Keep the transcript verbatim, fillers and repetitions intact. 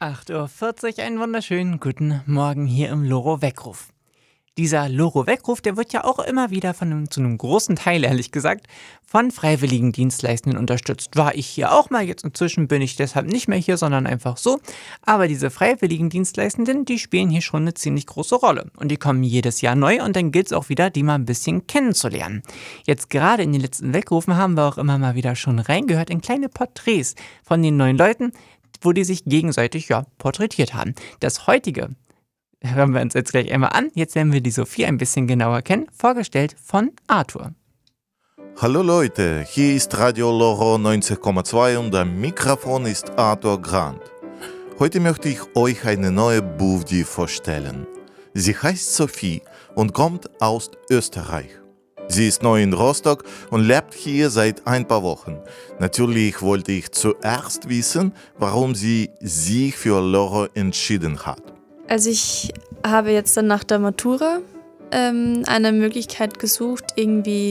acht Uhr vierzig, einen wunderschönen guten Morgen hier im Loro-Weckruf. Dieser Loro-Weckruf, der wird ja auch immer wieder von einem, zu einem großen Teil, ehrlich gesagt, von freiwilligen Dienstleistenden unterstützt. War ich hier auch mal, jetzt inzwischen bin ich deshalb nicht mehr hier, sondern einfach so. Aber diese freiwilligen Dienstleistenden, die spielen hier schon eine ziemlich große Rolle. Und die kommen jedes Jahr neu und dann gilt es auch wieder, die mal ein bisschen kennenzulernen. Jetzt gerade in den letzten Weckrufen haben wir auch immer mal wieder schon reingehört in kleine Porträts von den neuen Leuten, wo die sich gegenseitig, ja, porträtiert haben. Das heutige hören wir uns jetzt gleich einmal an. Jetzt lernen wir die Sophie ein bisschen genauer kennen, vorgestellt von Arthur. Hallo Leute, hier ist Radio Loro neunzig Komma zwei und am Mikrofon ist Arthur Grant. Heute möchte ich euch eine neue Buvdi vorstellen. Sie heißt Sophie und kommt aus Österreich. Sie ist neu in Rostock und lebt hier seit ein paar Wochen. Natürlich wollte ich zuerst wissen, warum sie sich für Loro entschieden hat. Also ich habe jetzt dann nach der Matura ähm, eine Möglichkeit gesucht, irgendwie